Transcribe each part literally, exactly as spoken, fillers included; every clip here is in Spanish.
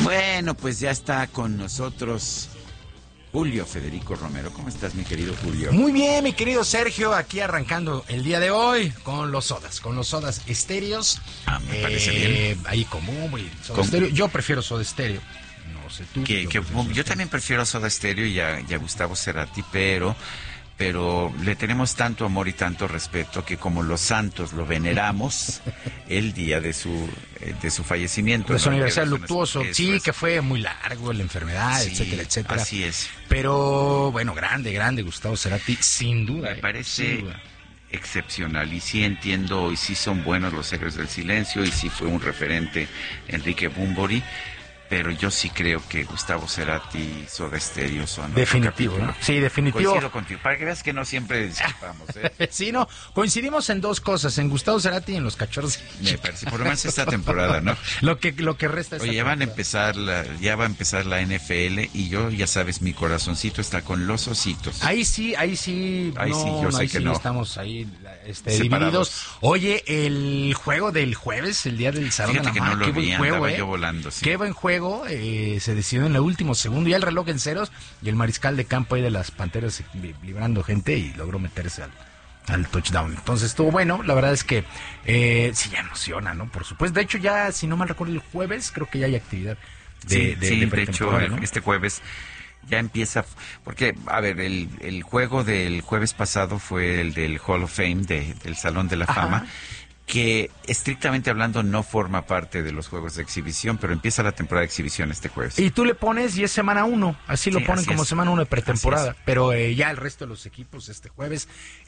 Bueno, pues ya está con nosotros Julio Federico Romero. ¿Cómo estás, mi querido Julio? Muy bien, mi querido Sergio, aquí arrancando el día de hoy con los sodas, con los sodas estéreos. Ah, me eh, parece bien. Ahí como y soda ¿Cómo? Estéreo. Yo prefiero Soda Estéreo. No sé tú. Que, yo que, prefiero yo también prefiero Soda Stereo y a, y a Gustavo Cerati, pero... pero le tenemos tanto amor y tanto respeto que como los santos lo veneramos el día de su de su fallecimiento. De su ¿no? aniversario luctuoso. Sí, es. que fue muy largo, la enfermedad, Sí, etcétera, etcétera. Así es. Pero, bueno, grande, grande Gustavo Cerati, sin duda. Me eh, parece sin duda. excepcional y sí entiendo y sí son buenos los Héroes del Silencio y sí fue un referente Enrique Bunbury. Pero yo sí creo que Gustavo Cerati y Soda Stereo son... Definitivo, ¿no? Sí, definitivo. Coincido contigo. Para que veas que no siempre discrepamos, ¿eh? Sí, no, coincidimos en dos cosas, en Gustavo Cerati y en los Cachorros. Me parece, por lo menos esta temporada, ¿no? Lo que, lo que resta esta Oye, ya van a temporada. empezar la, ya va a empezar la N F L y yo, ya sabes, mi corazoncito está con los ositos. Ahí sí, ahí sí, Ahí no, sí, yo no, sé ahí que sí no. estamos ahí este, Separados. divididos. Oye, el juego del jueves, el día del Salón Fíjate de que la no Fama, lo qué vi, buen juego, andaba ¿eh? yo volando, sí. Qué buen juego, eh, se decidió en el último segundo, ya el reloj en ceros y el mariscal de campo ahí de las Panteras li- librando gente y logró meterse al, al touchdown. Entonces estuvo bueno, la verdad es que eh, sí ya emociona, ¿no? Por supuesto, de hecho ya, si no mal recuerdo, el jueves creo que ya hay actividad de, Sí, de, sí, de de hecho, pretemporada, ¿no? este jueves ya empieza, porque, a ver, el, el juego del jueves pasado fue el del Hall of Fame, de, del Salón de la Ajá. Fama, que estrictamente hablando no forma parte de los juegos de exhibición, pero empieza la temporada de exhibición este jueves. Y tú le pones y es semana uno, así lo Sí, ponen así como es. semana uno de pretemporada, Así es. pero eh, ya el resto de los equipos este jueves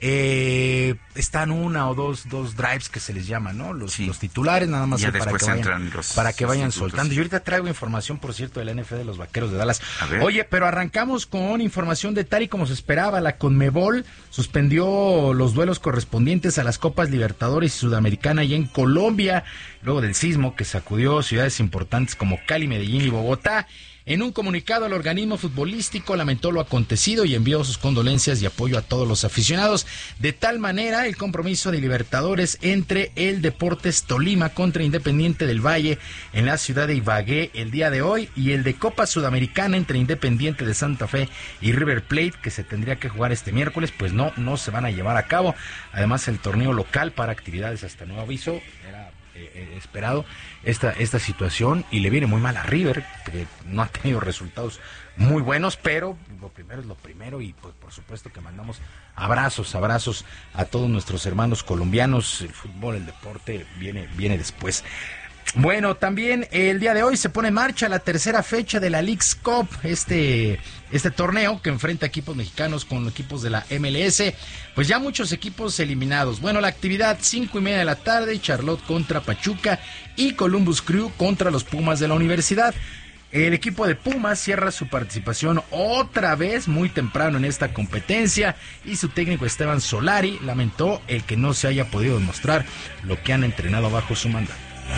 eh, están una o dos dos drives que se les llama, ¿no? Los, Sí. los titulares nada más Ya ahí para después que vayan, entran los para que vayan sustitutos. soltando. Yo ahorita traigo información, por cierto, de la N F L de los Vaqueros de Dallas. A ver. Oye, pero arrancamos con información de tal y como se esperaba. La CONMEBOL suspendió los duelos correspondientes a las Copas Libertadores y Sudamericana y en Colombia, luego del sismo que sacudió ciudades importantes como Cali, Medellín y Bogotá. En un comunicado, el organismo futbolístico lamentó lo acontecido y envió sus condolencias y apoyo a todos los aficionados. De tal manera, el compromiso de Libertadores entre el Deportes Tolima contra Independiente del Valle en la ciudad de Ibagué el día de hoy y el de Copa Sudamericana entre Independiente de Santa Fe y River Plate, que se tendría que jugar este miércoles, pues no, no se van a llevar a cabo. Además, el torneo local para actividades hasta nuevo aviso era eh, esperado esta esta situación y le viene muy mal a River, que no ha tenido resultados muy buenos, pero lo primero es lo primero y pues por supuesto que mandamos abrazos, abrazos a todos nuestros hermanos colombianos. El fútbol, el deporte viene viene después. Bueno, también el día de hoy se pone en marcha la tercera fecha de la Leagues Cup, este, este torneo que enfrenta equipos mexicanos con equipos de la M L S, pues ya muchos equipos eliminados. Bueno, la actividad cinco y media de la tarde, Charlotte contra Pachuca y Columbus Crew contra los Pumas de la Universidad. El equipo de Pumas cierra su participación otra vez muy temprano en esta competencia y su técnico Esteban Solari lamentó el que no se haya podido demostrar lo que han entrenado bajo su mandato.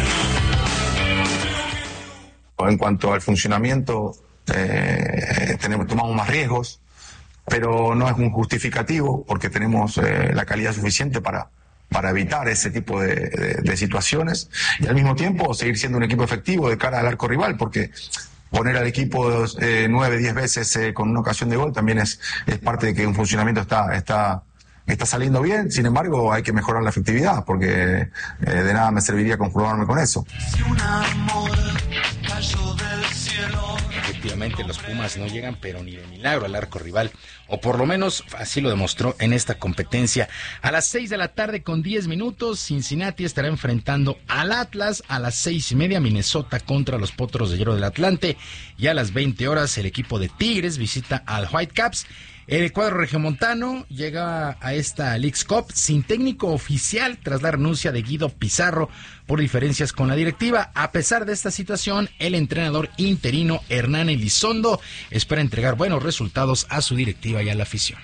En cuanto al funcionamiento, eh, tenemos, tomamos más riesgos, pero no es un justificativo porque tenemos eh, la calidad suficiente para, para evitar ese tipo de, de, de situaciones y al mismo tiempo seguir siendo un equipo efectivo de cara al arco rival, porque poner al equipo eh, nueve, diez veces eh, con una ocasión de gol también es, es parte de que un funcionamiento está... está Está saliendo bien, sin embargo hay que mejorar la efectividad porque eh, de nada me serviría conformarme con eso. Efectivamente los Pumas no llegan pero ni de milagro al arco rival, o por lo menos así lo demostró en esta competencia. A las seis de la tarde con diez minutos, Cincinnati estará enfrentando al Atlas. A las seis y media, Minnesota contra los Potros de Hierro del Atlante, y a las veinte horas el equipo de Tigres visita al Whitecaps. El cuadro regiomontano llega a esta Leagues Cup sin técnico oficial tras la renuncia de Guido Pizarro por diferencias con la directiva. A pesar de esta situación, el entrenador interino Hernán Elizondo espera entregar buenos resultados a su directiva y a la afición.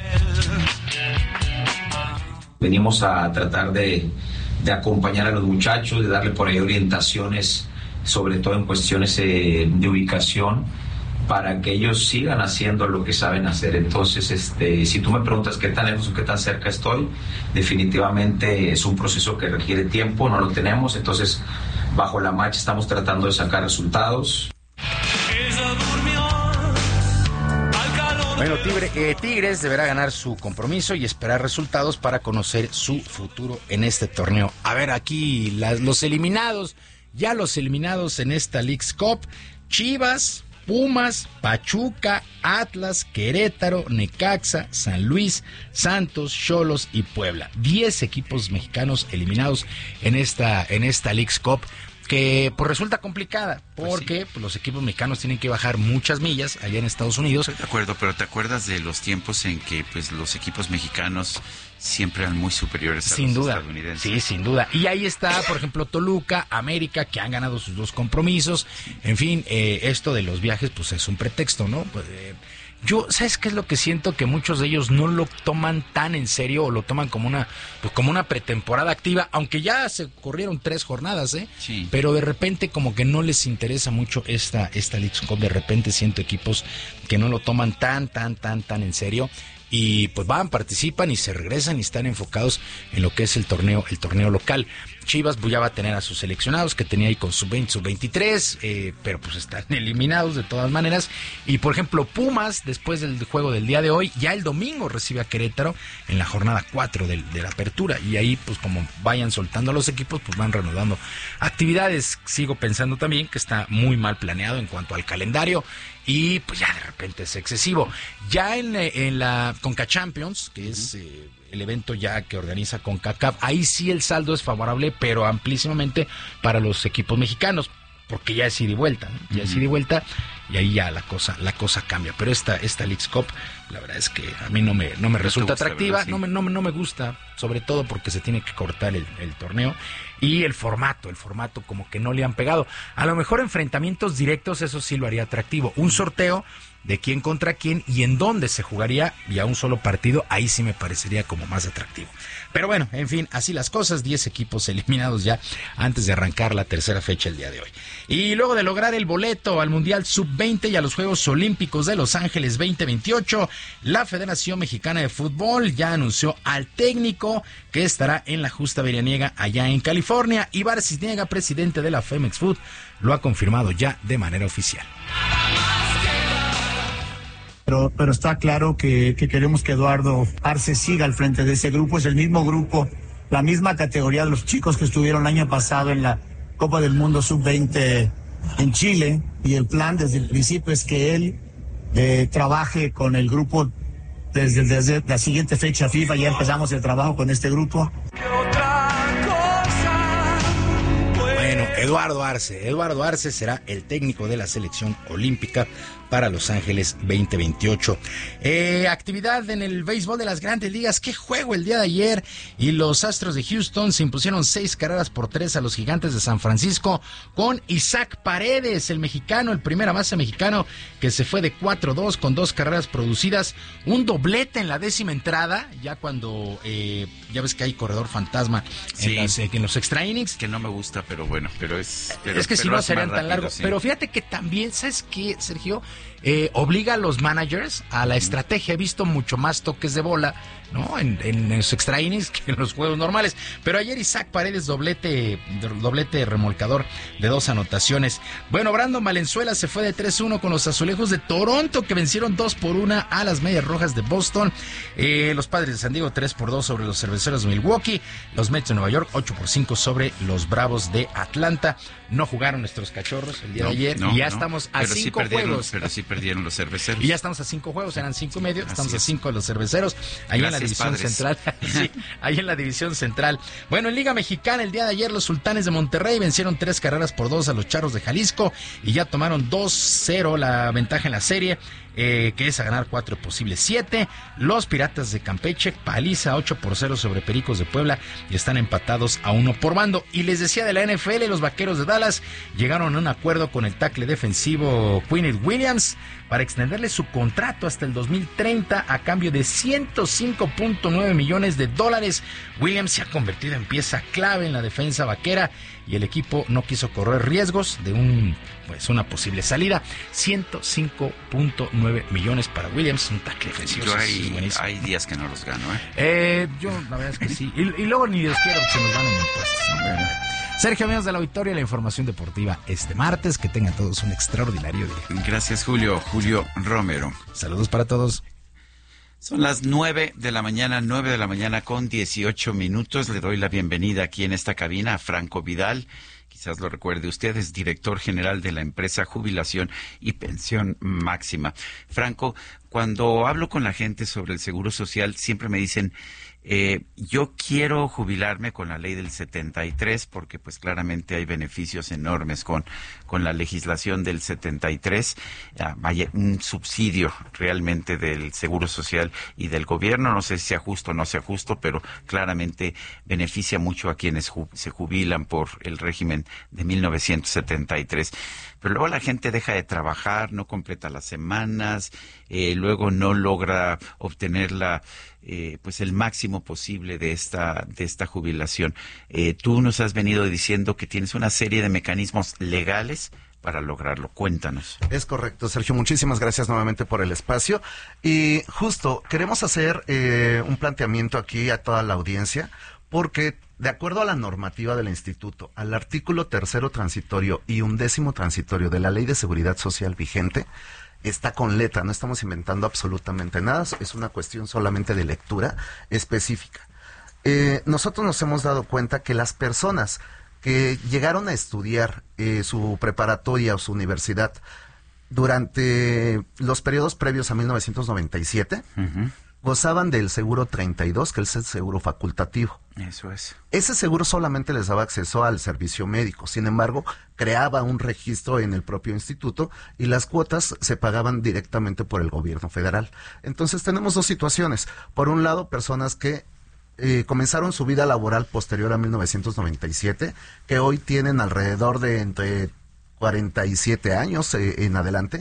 Venimos a tratar de, de acompañar a los muchachos, de darle por ahí orientaciones, sobre todo en cuestiones eh, de ubicación, para que ellos sigan haciendo lo que saben hacer. Entonces, este, si tú me preguntas qué tan lejos o qué tan cerca estoy, definitivamente es un proceso que requiere tiempo, no lo tenemos, entonces bajo la marcha estamos tratando de sacar resultados. Bueno, Tigre, eh, Tigres deberá ganar su compromiso y esperar resultados para conocer su futuro en este torneo. A ver, aquí las, los eliminados, ya los eliminados en esta Leagues Cup: Chivas, Pumas, Pachuca, Atlas, Querétaro, Necaxa, San Luis, Santos, Xolos y Puebla. Diez equipos mexicanos eliminados en esta, en esta Leagues Cup, que pues resulta complicada, porque pues sí, pues, los equipos mexicanos tienen que bajar muchas millas allá en Estados Unidos. Estoy de acuerdo, pero ¿te acuerdas de los tiempos en que pues los equipos mexicanos siempre eran muy superiores a sin los duda, estadounidenses? Sí, sin duda. Y ahí está, por ejemplo, Toluca, América, que han ganado sus dos compromisos. En fin, eh, esto de los viajes pues es un pretexto, ¿no? Pues, eh, Yo, ¿sabes qué es lo que siento? Que muchos de ellos no lo toman tan en serio o lo toman como una pues como una pretemporada activa, aunque ya se corrieron tres jornadas, ¿eh? Sí. Pero de repente como que no les interesa mucho esta, esta Leagues Cup. De repente siento equipos que no lo toman tan, tan, tan, tan en serio. Y pues van, participan y se regresan y están enfocados en lo que es el torneo, el torneo local. Chivas pues ya va a tener a sus seleccionados que tenía ahí con sub veinte, sub veintitrés, eh, pero pues están eliminados de todas maneras. Y por ejemplo Pumas, después del juego del día de hoy, ya el domingo recibe a Querétaro en la jornada cuatro de, de la apertura. Y ahí pues como vayan soltando a los equipos, pues van reanudando actividades. Sigo pensando también que está muy mal planeado en cuanto al calendario. Y pues ya de repente es excesivo. Ya en, en la Conca Champions, que es eh, el evento ya que organiza CONCACAF, ahí sí el saldo es favorable, pero amplísimamente para los equipos mexicanos, porque ya es ida y vuelta, ¿no? Ya uh-huh. es ida y vuelta, y ahí ya la cosa, la cosa cambia. Pero esta, esta Leagues Cup, la verdad es que a mí no me, no me no resulta gusta, atractiva, sí. no, me, no, me, no me gusta, sobre todo porque se tiene que cortar el, el torneo. Y el formato, el formato como que no le han pegado. A lo mejor enfrentamientos directos, eso sí lo haría atractivo. Un sorteo de quién contra quién y en dónde se jugaría y a un solo partido, ahí sí me parecería como más atractivo. Pero bueno, en fin, así las cosas, diez equipos eliminados ya antes de arrancar la tercera fecha el día de hoy. Y luego de lograr el boleto al Mundial sub veinte y a los Juegos Olímpicos de Los Ángeles veinte veintiocho, la Federación Mexicana de Fútbol ya anunció al técnico que estará en la justa veraniega allá en California. Ibar Cisniega, presidente de la Femex Food, lo ha confirmado ya de manera oficial. Pero, pero está claro que, que queremos que Eduardo Arce siga al frente de ese grupo. Es el mismo grupo, la misma categoría de los chicos que estuvieron el año pasado en la Copa del Mundo sub veinte en Chile. Y el plan desde el principio es que él eh, trabaje con el grupo desde, desde la siguiente fecha FIFA. Ya empezamos el trabajo con este grupo. Bueno, Eduardo Arce. Eduardo Arce será el técnico de la selección olímpica para Los Ángeles veinte veintiocho. Eh, actividad en el béisbol de las Grandes Ligas. Qué juego el día de ayer. Y los Astros de Houston se impusieron seis carreras por tres a los Gigantes de San Francisco con Isaac Paredes, el mexicano, el primera base mexicano que se fue de cuatro dos con dos carreras producidas. Un doblete en la décima entrada, ya cuando eh, ya ves que hay corredor fantasma en, sí, las, eh, en los extra innings. Que no me gusta, pero bueno, pero es... Pero, es que si no serían tan largos. Sí. Pero fíjate que también, ¿sabes qué, Sergio? Eh, obliga a los managers a la estrategia. He visto mucho más toques de bola, ¿no? En, en, en los extra innings que en los juegos normales. Pero ayer Isaac Paredes, doblete, doblete remolcador de dos anotaciones. Bueno, Brandon Valenzuela se fue de tres uno con los Azulejos de Toronto, que vencieron dos por una a las Medias Rojas de Boston. Eh, los Padres de San Diego tres por dos sobre los Cerveceros de Milwaukee. Los Mets de Nueva York ocho por cinco sobre los Bravos de Atlanta. No jugaron nuestros Cachorros el día no, de ayer no, y ya no. estamos a pero cinco sí juegos. Pero sí perdieron los Cerveceros. Y ya estamos a cinco juegos, eran cinco y medio, estamos Así a es. cinco de los Cerveceros, ahí en la división padres. central. Sí, ahí en la división central. Bueno, en Liga Mexicana el día de ayer los Sultanes de Monterrey vencieron tres carreras por dos a los Charros de Jalisco y ya tomaron dos cero la ventaja en la serie. Eh, que es a ganar cuatro posibles siete. Los Piratas de Campeche, paliza ocho por cero sobre Pericos de Puebla y están empatados a uno por bando. Y les decía de la N F L, los Vaqueros de Dallas llegaron a un acuerdo con el tackle defensivo Quinnen Williams para extenderle su contrato hasta el dos mil treinta a cambio de ciento cinco punto nueve millones de dólares. Williams se ha convertido en pieza clave en la defensa vaquera y el equipo no quiso correr riesgos de un pues una posible salida. ciento cinco punto nueve millones para Williams, un tackle defensivo. Yo hay, hay días que no los gano, ¿eh? eh yo la verdad es que sí. Y, y luego ni Dios quiera que se nos van en impuestos, ¿no? Sergio, amigos de la Victoria, la información deportiva este martes. Que tengan todos un extraordinario día. Gracias, Julio. Julio Romero. Saludos para todos. Son las nueve de la mañana, nueve de la mañana con dieciocho minutos. Le doy la bienvenida aquí en esta cabina a Franco Vidal. Quizás lo recuerde usted, es director general de la empresa Jubilación y Pensión Máxima. Franco, cuando hablo con la gente sobre el Seguro Social, siempre me dicen, eh, yo quiero jubilarme con la ley del setenta y tres, porque pues claramente hay beneficios enormes con, con la legislación del setenta y tres. Ah, hay un subsidio realmente del Seguro Social y del gobierno, no sé si sea justo o no sea justo, pero claramente beneficia mucho a quienes ju- se jubilan por el régimen de mil novecientos setenta y tres. Pero luego la gente deja de trabajar, no completa las semanas, eh, luego no logra obtener la, eh, pues el máximo posible de esta, de esta jubilación. Eh, tú nos has venido diciendo que tienes una serie de mecanismos legales para lograrlo. Cuéntanos. Es correcto, Sergio. Muchísimas gracias nuevamente por el espacio. Y justo queremos hacer eh, un planteamiento aquí a toda la audiencia, porque de acuerdo a la normativa del instituto, al artículo tercero transitorio y undécimo transitorio de la Ley de Seguridad Social vigente, está con letra, no estamos inventando absolutamente nada, es una cuestión solamente de lectura específica. Eh, nosotros nos hemos dado cuenta que las personas que llegaron a estudiar eh, su preparatoria o su universidad durante los periodos previos a mil novecientos noventa y siete, uh-huh. gozaban del seguro treinta y dos, que es el seguro facultativo. Eso es. Ese seguro solamente les daba acceso al servicio médico. Sin embargo, creaba un registro en el propio instituto y las cuotas se pagaban directamente por el gobierno federal. Entonces tenemos dos situaciones. Por un lado, personas que eh, comenzaron su vida laboral posterior a mil novecientos noventa y siete, que hoy tienen alrededor de entre cuarenta y siete años eh, en adelante,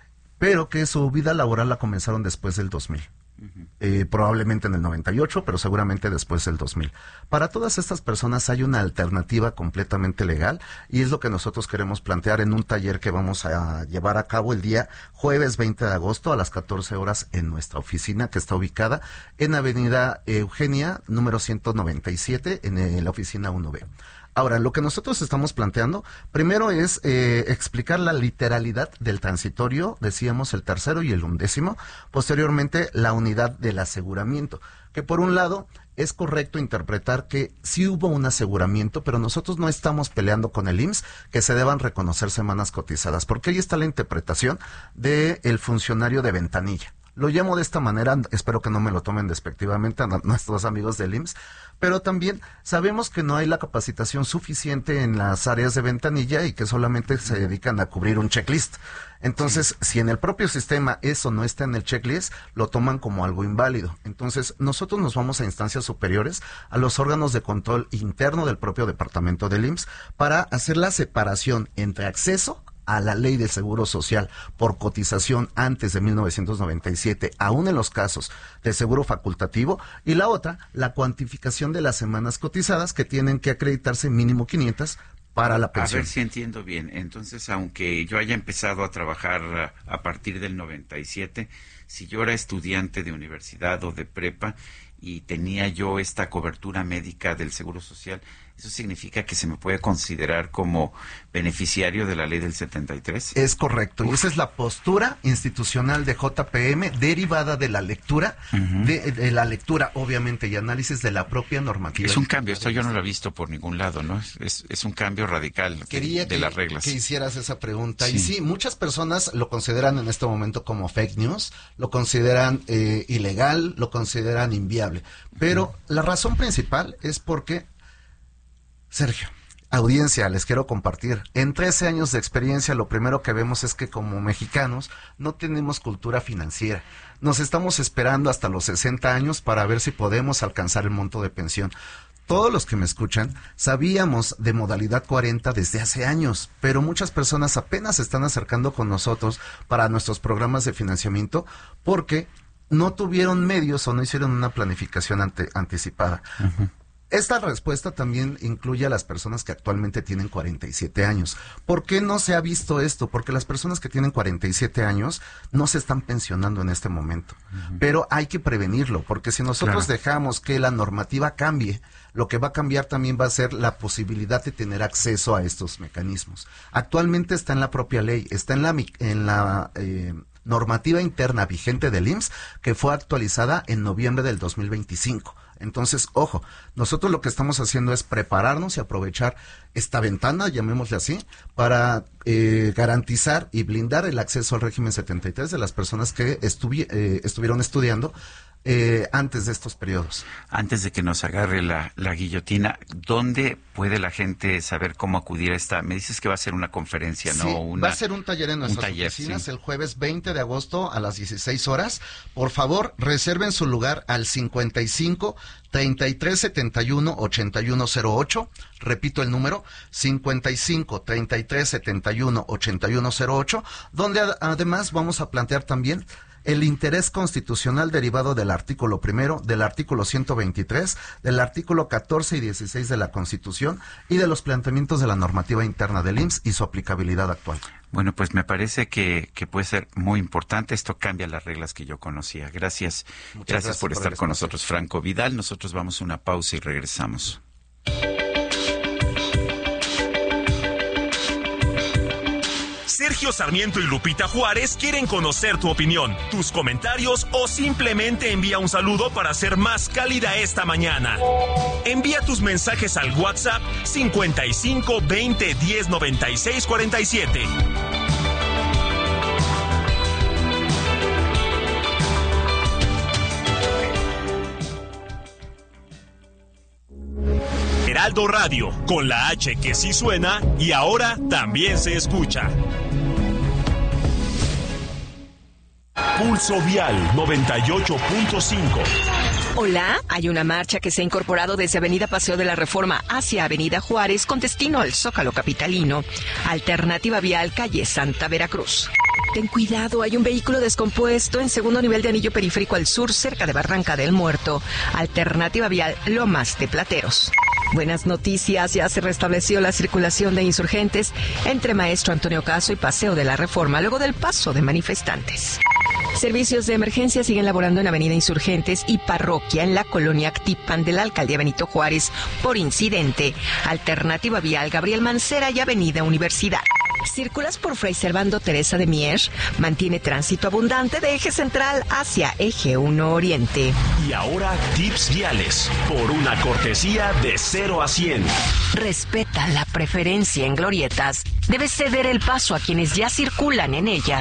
pero que su vida laboral la comenzaron después del dos mil. Eh, probablemente en el noventa y ocho, pero seguramente después del dos mil. Para todas estas personas hay una alternativa completamente legal y es lo que nosotros queremos plantear en un taller que vamos a llevar a cabo el día jueves veinte de agosto a las catorce horas en nuestra oficina, que está ubicada en Avenida Eugenia, número ciento noventa y siete, en eh, la oficina uno B. Ahora, lo que nosotros estamos planteando, primero es eh, explicar la literalidad del transitorio, decíamos el tercero y el undécimo, posteriormente la unidad del aseguramiento, que por un lado es correcto interpretar que sí hubo un aseguramiento, pero nosotros no estamos peleando con el I M S S que se deban reconocer semanas cotizadas, porque ahí está la interpretación del funcionario de ventanilla. Lo llamo de esta manera, espero que no me lo tomen despectivamente a nuestros amigos del I M S S, pero también sabemos que no hay la capacitación suficiente en las áreas de ventanilla y que solamente se dedican a cubrir un checklist. Entonces, si en el propio sistema eso no está en el checklist, lo toman como algo inválido. Entonces, nosotros nos vamos a instancias superiores, a los órganos de control interno del propio departamento del I M S S, para hacer la separación entre acceso a la ley del Seguro Social por cotización antes de mil novecientos noventa y siete, aún en los casos de seguro facultativo, y la otra, la cuantificación de las semanas cotizadas que tienen que acreditarse mínimo quinientas para la pensión. A ver si entiendo bien. Entonces, aunque yo haya empezado a trabajar a, a partir del noventa y siete, si yo era estudiante de universidad o de prepa y tenía yo esta cobertura médica del Seguro Social, ¿eso significa que se me puede considerar como beneficiario de la ley del setenta y tres? Es correcto, y esa es la postura institucional de J P M, derivada de la lectura, uh-huh. de, de la lectura, obviamente, y análisis de la propia normativa. Es un cambio, esto yo no lo he visto por ningún lado, ¿no? Es, es, es un cambio radical Quería de, de que, las reglas. que hicieras esa pregunta, sí. Y sí, muchas personas lo consideran en este momento como fake news, lo consideran eh, ilegal, lo consideran inviable, pero uh-huh. la razón principal es porque, Sergio, audiencia, les quiero compartir. En trece años de experiencia, lo primero que vemos es que como mexicanos no tenemos cultura financiera. Nos estamos esperando hasta los sesenta años para ver si podemos alcanzar el monto de pensión. Todos los que me escuchan sabíamos de modalidad cuarenta desde hace años, pero muchas personas apenas se están acercando con nosotros para nuestros programas de financiamiento porque no tuvieron medios o no hicieron una planificación ante, anticipada. Uh-huh. Esta respuesta también incluye a las personas que actualmente tienen cuarenta y siete años. ¿Por qué no se ha visto esto? Porque las personas que tienen cuarenta y siete años no se están pensionando en este momento. Uh-huh. Pero hay que prevenirlo, porque si nosotros claro. dejamos que la normativa cambie Lo que va a cambiar también va a ser la posibilidad de tener acceso a estos mecanismos. Actualmente está en la propia ley, está en la, en la eh, normativa interna vigente del I M S S, que fue actualizada en noviembre del dos mil veinticinco. Entonces, ojo, nosotros lo que estamos haciendo es prepararnos y aprovechar esta ventana, llamémosle así, para eh, garantizar y blindar el acceso al régimen setenta y tres de las personas que estuvi eh, estuvieron estudiando eh, antes de estos periodos. Antes de que nos agarre la, la guillotina, ¿dónde puede la gente saber cómo acudir a esta? Me dices que va a ser una conferencia, ¿no? Sí, una, va a ser un taller en nuestras taller, oficinas sí. el jueves veinte de agosto a las dieciséis horas. Por favor, reserven su lugar al cincuenta y cinco, treinta y tres, setenta y uno, ochenta y uno cero ocho. Repito el número, cincuenta y cinco, treinta y tres, setenta y uno, ochenta y uno cero ocho, donde ad- además vamos a plantear también el interés constitucional derivado del artículo primero, del artículo ciento veintitrés, del artículo catorce y dieciséis de la Constitución y de los planteamientos de la normativa interna del I M S S y su aplicabilidad actual. Bueno, pues me parece que, que puede ser muy importante. Esto cambia las reglas que yo conocía. Gracias. Gracias, gracias por, por estar con nosotros, Franco Vidal. Nosotros vamos a una pausa y regresamos. Sergio Sarmiento y Lupita Juárez quieren conocer tu opinión, tus comentarios o simplemente envía un saludo para ser más cálida esta mañana. Envía tus mensajes al WhatsApp cincuenta y cinco, veinte, diez, noventa y seis, cuarenta y siete. Heraldo Radio, con la H que sí suena y ahora también se escucha. Pulso Vial noventa y ocho punto cinco. Hola, hay una marcha que se ha incorporado desde Avenida Paseo de la Reforma hacia Avenida Juárez con destino al Zócalo capitalino. Alternativa vial calle Santa Veracruz. Ten cuidado, hay un vehículo descompuesto en segundo nivel de anillo periférico al sur, cerca de Barranca del Muerto. Alternativa vial Lomas de Plateros. Buenas noticias, ya se restableció la circulación de insurgentes entre Maestro Antonio Caso y Paseo de la Reforma, luego del paso de manifestantes. Servicios de emergencia siguen laborando en Avenida Insurgentes y Parroquia en la colonia Actipan de la Alcaldía Benito Juárez por incidente. Alternativa vial Gabriel Mancera y Avenida Universidad. Circulas por Fray Servando Teresa de Mier, mantiene tránsito abundante de eje central hacia eje uno Oriente. Y ahora tips viales, por una cortesía de cero a cien. Respeta la preferencia en glorietas. Debes ceder el paso a quienes ya circulan en ellas.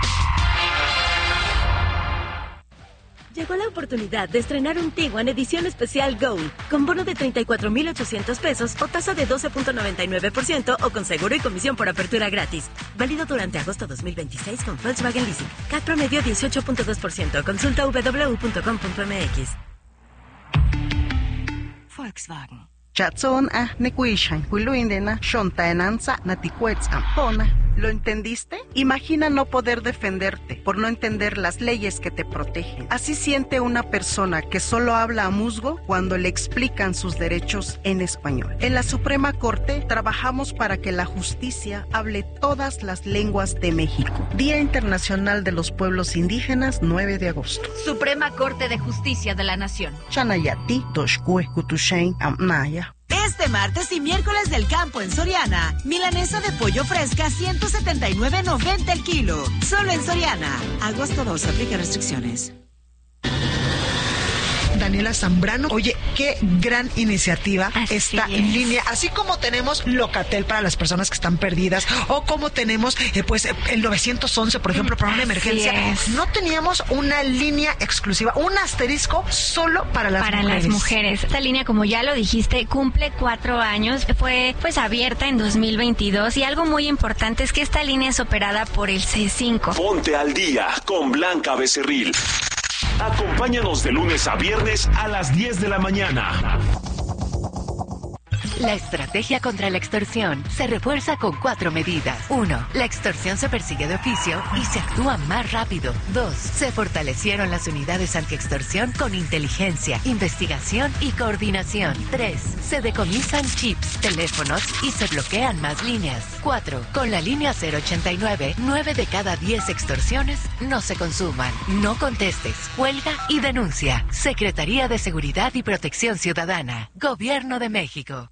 Llegó la oportunidad de estrenar un Tiguan edición especial Gold, con bono de treinta y cuatro mil ochocientos pesos o tasa de doce punto noventa y nueve por ciento o con seguro y comisión por apertura gratis. Válido durante agosto dos mil veintiséis con Volkswagen Leasing. C A T promedio dieciocho punto dos por ciento. Consulta w w w punto com punto m x. Volkswagen. Chatson ah nekuishan huiluindena shontaenanza naticuetz ampona. ¿Lo entendiste? Imagina no poder defenderte por no entender las leyes que te protegen. Así siente una persona que solo habla a musgo cuando le explican sus derechos en español. En la Suprema Corte trabajamos para que la justicia hable todas las lenguas de México. Día Internacional de los Pueblos Indígenas, nueve de agosto. Suprema Corte de Justicia de la Nación. Chanayati, Toshkue, Kutushain, Amnaya. Este martes y miércoles del campo en Soriana, milanesa de pollo fresca ciento setenta y nueve noventa el kilo. Solo en Soriana. Agosto dos, aplica restricciones. Daniela Zambrano. Oye, qué gran iniciativa así está es. En línea, así como tenemos Locatel para las personas que están perdidas o como tenemos eh, pues el nueve once, por ejemplo, para una así emergencia. Es. No teníamos una línea exclusiva, un asterisco solo para las para mujeres. Para las mujeres. Esta línea, como ya lo dijiste, cumple cuatro años. Fue pues abierta en dos mil veintidós y algo muy importante es que esta línea es operada por el C cinco. Ponte al día con Blanca Becerril. Acompáñanos de lunes a viernes a las diez de la mañana. La estrategia contra la extorsión se refuerza con cuatro medidas. Uno, la extorsión se persigue de oficio y se actúa más rápido. Dos, se fortalecieron las unidades antiextorsión con inteligencia, investigación y coordinación. Tres, se decomisan chips, teléfonos y se bloquean más líneas. Cuatro, con la línea cero ochenta y nueve, nueve de cada diez extorsiones no se consuman. No contestes, cuelga y denuncia. Secretaría de Seguridad y Protección Ciudadana. Gobierno de México.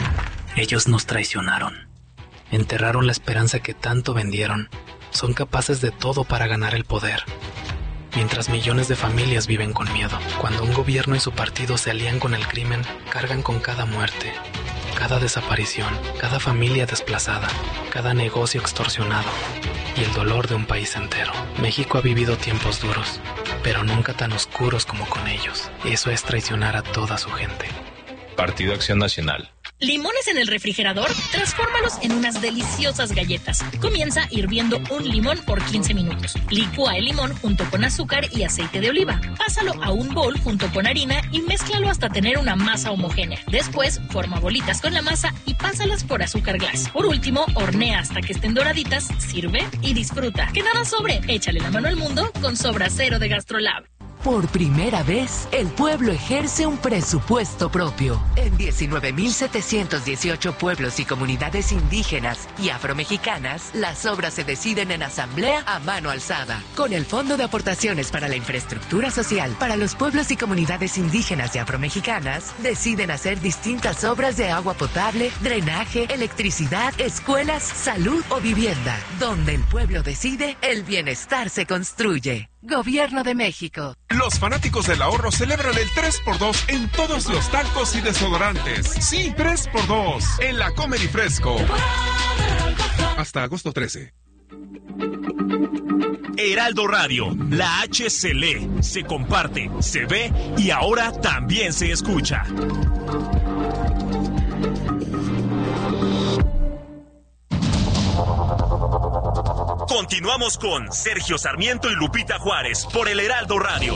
Ellos nos traicionaron. Enterraron la esperanza que tanto vendieron. Son capaces de todo para ganar el poder. Mientras millones de familias viven con miedo. Cuando un gobierno y su partido se alían con el crimen, cargan con cada muerte, cada desaparición, cada familia desplazada, cada negocio extorsionado y el dolor de un país entero. México ha vivido tiempos duros, pero nunca tan oscuros como con ellos. Eso es traicionar a toda su gente. Partido Acción Nacional. ¿Limones en el refrigerador? Transfórmalos en unas deliciosas galletas. Comienza hirviendo un limón por quince minutos. Licúa el limón junto con azúcar y aceite de oliva. Pásalo a un bol junto con harina y mézclalo hasta tener una masa homogénea. Después, forma bolitas con la masa y pásalas por azúcar glass. Por último, hornea hasta que estén doraditas, sirve y disfruta. Que nada sobre, échale la mano al mundo con Sobra Cero de GastroLab. Por primera vez, el pueblo ejerce un presupuesto propio. En diecinueve mil setecientos dieciocho pueblos y comunidades indígenas y afromexicanas, las obras se deciden en asamblea a mano alzada. Con el Fondo de Aportaciones para la Infraestructura Social para los pueblos y comunidades indígenas y afromexicanas, deciden hacer distintas obras de agua potable, drenaje, electricidad, escuelas, salud o vivienda. Donde el pueblo decide, el bienestar se construye. Gobierno de México. Los fanáticos del ahorro celebran el tres por dos en todos los talcos y desodorantes. Sí, tres por dos en la Comer y Fresco. Hasta agosto trece. Heraldo Radio, la H se lee, se comparte, se ve y ahora también se escucha. Continuamos con Sergio Sarmiento y Lupita Juárez por el Heraldo Radio.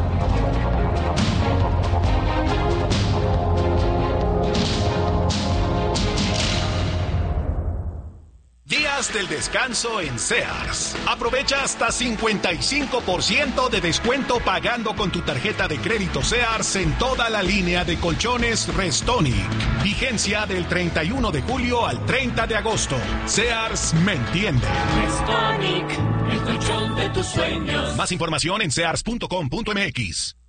Días del descanso en Sears. Aprovecha hasta cincuenta y cinco por ciento de descuento pagando con tu tarjeta de crédito Sears en toda la línea de colchones Restonic. Vigencia del treinta y uno de julio al treinta de agosto. Sears me entiende. Restonic, el colchón de tus sueños. Más información en sears punto com punto m x.